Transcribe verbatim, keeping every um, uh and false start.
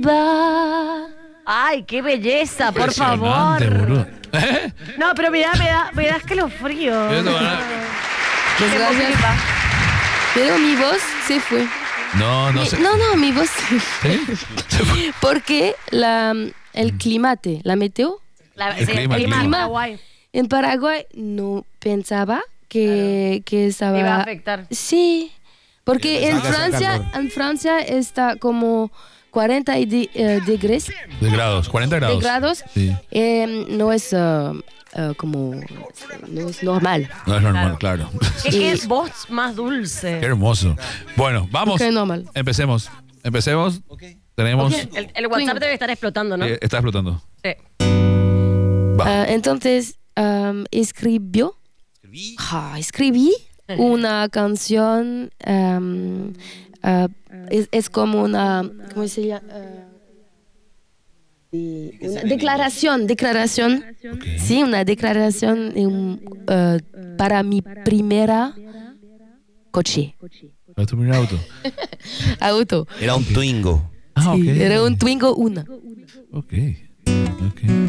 arriba. Ay, qué belleza, por favor. Impresionante, boludo. ¿Eh? No, pero me da, me da, me da escalofrío. Esto van a- Pues Qué gracias. bonita. Pero mi voz se fue. No, no Mi- sé. no, no, mi voz se fue. ¿Sí? Se fue. Porque la, el climate, la meteo, La- El sí, clima, el clima, clima. Paraguay. en Paraguay no pensaba que, que estaba... Te iba a afectar. Sí, porque en Pensaba que hacía Francia, calor. en Francia está como cuarenta y de- eh, degrees, De grados, cuarenta de grados. grados. Sí. Eh, no es eh, eh, como... No es normal. No es normal, claro. Qué, qué voz más dulce. Qué hermoso. Bueno, vamos. Que es normal. Empecemos. Empecemos. Tenemos. El, el WhatsApp debe estar explotando, ¿no? eh, está explotando. Sí. Va. Ah, entonces, um, escribió, ah, escribí una canción, um, ah, es, es como una, ¿cómo se llama? Ah, de- una declaración, declaración, sí, una declaración de un, ah, para mi primera coche, ¿Para tu primer auto? auto. Era un Twingo. Ah, ok. Sí, era un Twingo uno. Ok. Ok.